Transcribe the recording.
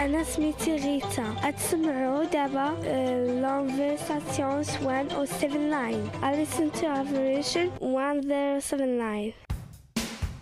أنا سميتي غيتا. أتسمعوا دابا Conversations 1079. I listen to our version 1079.